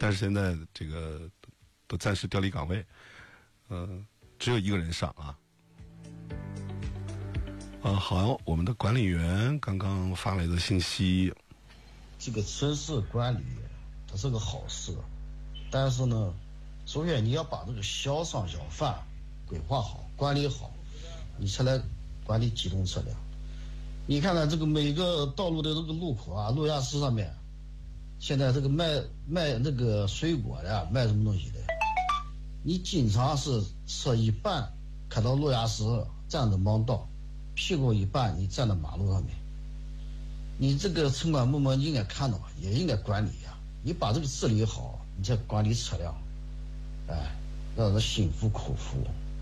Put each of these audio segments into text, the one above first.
但是现在这个都暂时调离岗位，只有一个人上啊。好，我们的管理员刚刚发来的信息， 这个城市管理它是个好事，但是呢，首先你要把这个小商小贩规划好、管理好，你才来管理机动车辆。你看看这个每个道路的这个路口啊、路牙石上面，现在这个卖那个水果的、卖什么东西的，你经常是车一半开到路牙石，站着盲道，屁股一半你站在马路上面。你这个城管部门应该看到，也应该管理呀。你把这个治理好，你才管理车辆，让人心服口服。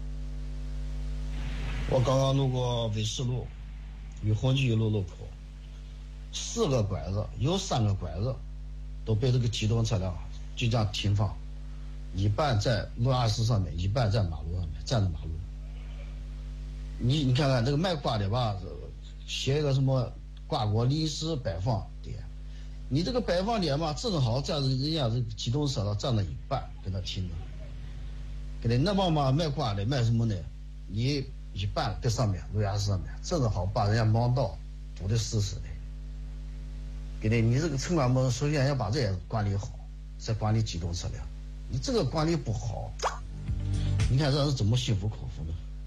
我刚刚路过纬石路与红旗路路口，4个拐子有3个拐子都被这个机动车辆就这样停放，一半在路牙石上面，一半在马路上面，站着马路。你看看这个卖瓜的吧，写一个什么瓜果临时摆放点，你这个摆放点嘛，正好站着人家这个机动车上站着一半给他停着，给他那帮嘛卖瓜的卖什么呢？你一半在上面路牙石上面，正好把人家盲道堵得死死的。给你这个城管部首先要把这些管理好，再管理机动车辆。你这个管理不好，你看让人怎么心服口服呢？